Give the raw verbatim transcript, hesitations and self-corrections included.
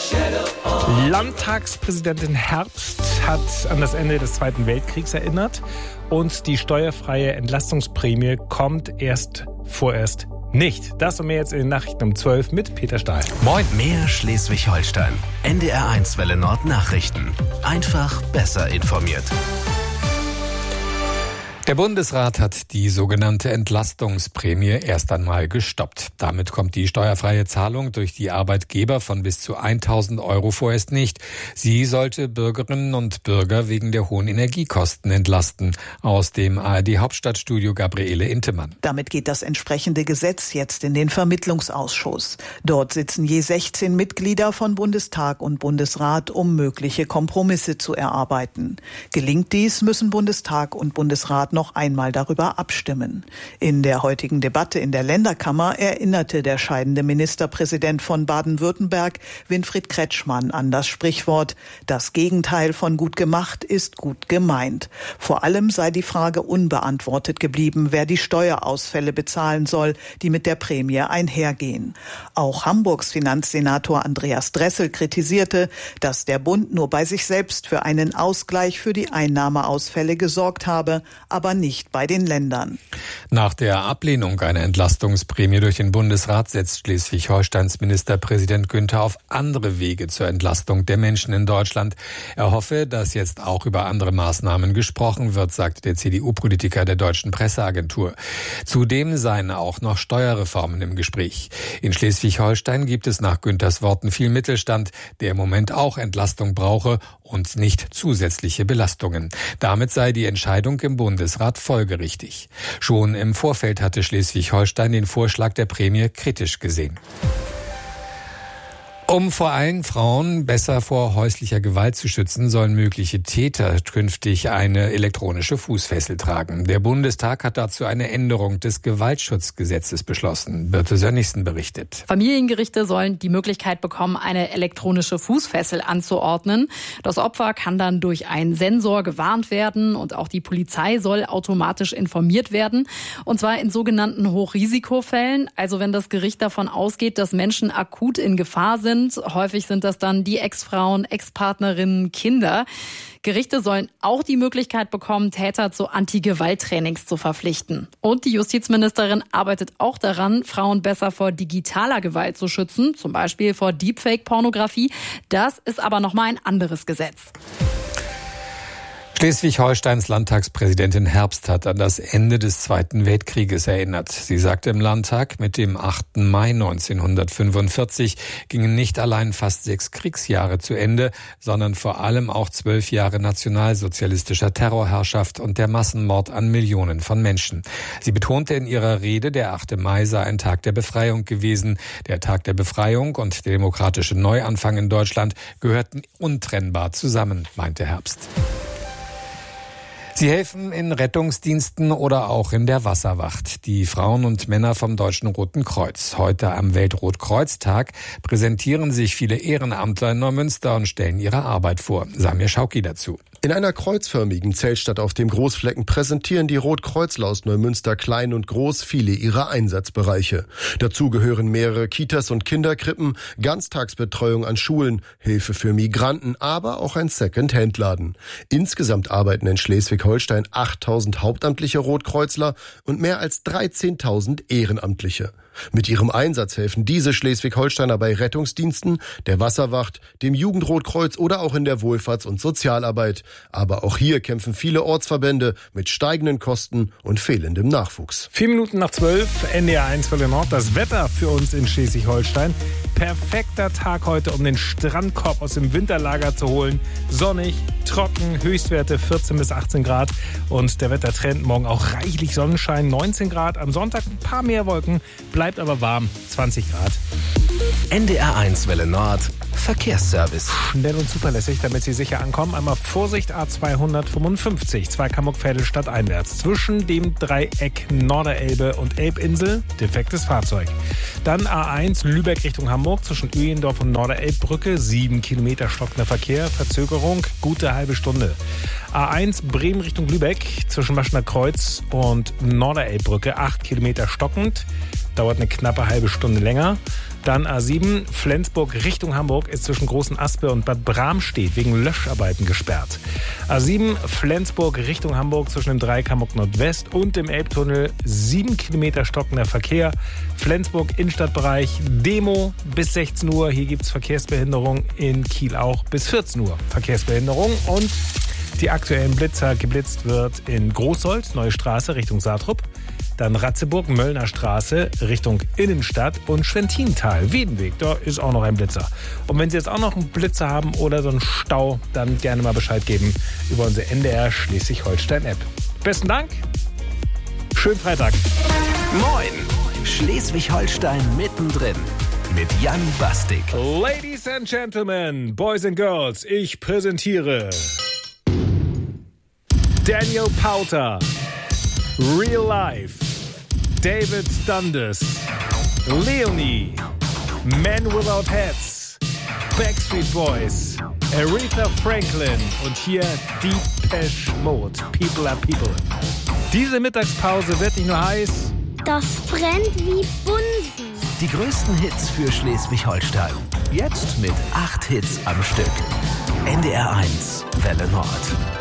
Landtagspräsidentin Herbst hat an das Ende des Zweiten Weltkriegs erinnert und die steuerfreie Entlastungsprämie kommt erst vorerst nicht. Das und mehr jetzt in den Nachrichten um zwölf mit Peter Stahl. Moin, mehr Schleswig-Holstein. N D R eins Welle Nord Nachrichten. Einfach besser informiert. Der Bundesrat hat die sogenannte Entlastungsprämie erst einmal gestoppt. Damit kommt die steuerfreie Zahlung durch die Arbeitgeber von bis zu tausend Euro vorerst nicht. Sie sollte Bürgerinnen und Bürger wegen der hohen Energiekosten entlasten. Aus dem A R D-Hauptstadtstudio Gabriele Intemann. Damit geht das entsprechende Gesetz jetzt in den Vermittlungsausschuss. Dort sitzen je sechzehn Mitglieder von Bundestag und Bundesrat, um mögliche Kompromisse zu erarbeiten. Gelingt dies, müssen Bundestag und Bundesrat noch einmal darüber abstimmen. In der heutigen Debatte in der Länderkammer erinnerte der scheidende Ministerpräsident von Baden-Württemberg, Winfried Kretschmann, an das Sprichwort: Das Gegenteil von gut gemacht ist gut gemeint. Vor allem sei die Frage unbeantwortet geblieben, wer die Steuerausfälle bezahlen soll, die mit der Prämie einhergehen. Auch Hamburgs Finanzsenator Andreas Dressel kritisierte, dass der Bund nur bei sich selbst für einen Ausgleich für die Einnahmeausfälle gesorgt habe, aber nicht bei den Ländern. Nach der Ablehnung einer Entlastungsprämie durch den Bundesrat setzt Schleswig-Holsteins Ministerpräsident Günther auf andere Wege zur Entlastung der Menschen in Deutschland. Er hoffe, dass jetzt auch über andere Maßnahmen gesprochen wird, sagte der C D U-Politiker der Deutschen Presseagentur. Zudem seien auch noch Steuerreformen im Gespräch. In Schleswig-Holstein gibt es nach Günthers Worten viel Mittelstand, der im Moment auch Entlastung brauche und nicht zusätzliche Belastungen. Damit sei die Entscheidung im Bundesrat folgerichtig. Schon im Vorfeld hatte Schleswig-Holstein den Vorschlag der Prämie kritisch gesehen. Um vor allem Frauen besser vor häuslicher Gewalt zu schützen, sollen mögliche Täter künftig eine elektronische Fußfessel tragen. Der Bundestag hat dazu eine Änderung des Gewaltschutzgesetzes beschlossen. Birte Sönnigsen berichtet. Familiengerichte sollen die Möglichkeit bekommen, eine elektronische Fußfessel anzuordnen. Das Opfer kann dann durch einen Sensor gewarnt werden und auch die Polizei soll automatisch informiert werden. Und zwar in sogenannten Hochrisikofällen, also wenn das Gericht davon ausgeht, dass Menschen akut in Gefahr sind. Häufig sind das dann die Ex-Frauen, Ex-Partnerinnen, Kinder. Gerichte sollen auch die Möglichkeit bekommen, Täter zu Anti-Gewalt-Trainings zu verpflichten. Und die Justizministerin arbeitet auch daran, Frauen besser vor digitaler Gewalt zu schützen, zum Beispiel vor Deepfake-Pornografie. Das ist aber nochmal ein anderes Gesetz. Schleswig-Holsteins Landtagspräsidentin Herbst hat an das Ende des Zweiten Weltkrieges erinnert. Sie sagte im Landtag, mit dem achten Mai neunzehnhundertfünfundvierzig gingen nicht allein fast sechs Kriegsjahre zu Ende, sondern vor allem auch zwölf Jahre nationalsozialistischer Terrorherrschaft und der Massenmord an Millionen von Menschen. Sie betonte in ihrer Rede, der achte Mai sei ein Tag der Befreiung gewesen. Der Tag der Befreiung und der demokratische Neuanfang in Deutschland gehörten untrennbar zusammen, meinte Herbst. Sie helfen in Rettungsdiensten oder auch in der Wasserwacht. Die Frauen und Männer vom Deutschen Roten Kreuz. Heute am Weltrotkreuztag präsentieren sich viele Ehrenamtler in Neumünster und stellen ihre Arbeit vor. Samir Schauki dazu. In einer kreuzförmigen Zeltstadt auf dem Großflecken präsentieren die Rotkreuzler aus Neumünster klein und groß viele ihrer Einsatzbereiche. Dazu gehören mehrere Kitas und Kinderkrippen, Ganztagsbetreuung an Schulen, Hilfe für Migranten, aber auch ein Second-Hand-Laden. Insgesamt arbeiten in Schleswig-Holstein achttausend hauptamtliche Rotkreuzler und mehr als dreizehntausend Ehrenamtliche. Mit ihrem Einsatz helfen diese Schleswig-Holsteiner bei Rettungsdiensten, der Wasserwacht, dem Jugendrotkreuz oder auch in der Wohlfahrts- und Sozialarbeit. Aber auch hier kämpfen viele Ortsverbände mit steigenden Kosten und fehlendem Nachwuchs. Vier Minuten nach zwölf, N D R eins Welle Nord. Das Wetter für uns in Schleswig-Holstein. Perfekter Tag heute, um den Strandkorb aus dem Winterlager zu holen. Sonnig, trocken, Höchstwerte vierzehn bis achtzehn Grad. Und der Wettertrend morgen auch reichlich Sonnenschein, neunzehn Grad. Am Sonntag ein paar mehr Wolken, bleibt aber warm, zwanzig Grad. N D R eins Welle Nord, Verkehrsservice. Schnell und zuverlässig, damit Sie sicher ankommen. Einmal Vorsicht A zweihundertfünfundfünfzig, Zweikammuck-Veddel stadteinwärts. Zwischen dem Dreieck Norderelbe und Elbinsel, defektes Fahrzeug. Dann A eins Lübeck Richtung Hamburg, zwischen Öhendorf und Norderelbbrücke, sieben Kilometer stockender Verkehr, Verzögerung, gute halbe Stunde. A eins Bremen Richtung Lübeck zwischen Maschner Kreuz und Norderelbbrücke, acht Kilometer stockend. Dauert eine knappe halbe Stunde länger. Dann A sieben Flensburg Richtung Hamburg ist zwischen Großen Aspe und Bad Bramstedt wegen Löscharbeiten gesperrt. A sieben Flensburg Richtung Hamburg zwischen dem Dreieck Hamburg Nordwest und dem Elbtunnel sieben Kilometer stockender Verkehr. Flensburg Innenstadtbereich Demo bis sechzehn Uhr. Hier gibt es Verkehrsbehinderung, in Kiel auch bis vierzehn Uhr Verkehrsbehinderung. Und die aktuellen Blitzer geblitzt wird in Großsold, Neue Straße Richtung Saatrup. Dann Ratzeburg, Möllner Straße Richtung Innenstadt und Schwentintal, Wiedenweg, da ist auch noch ein Blitzer. Und wenn Sie jetzt auch noch einen Blitzer haben oder so einen Stau, dann gerne mal Bescheid geben über unsere N D R Schleswig-Holstein-App. Besten Dank, schönen Freitag. Moin, Schleswig-Holstein mittendrin mit Jan Bastik. Ladies and Gentlemen, Boys and Girls, ich präsentiere Daniel Powter, Real Life, David Dundas, Leonie, Men Without Hats, Backstreet Boys, Aretha Franklin und hier Depeche Mode, People are People. Diese Mittagspause wird nicht nur heiß, das brennt wie Bunsen. Die größten Hits für Schleswig-Holstein. Jetzt mit acht Hits am Stück. N D R eins, Welle Nord.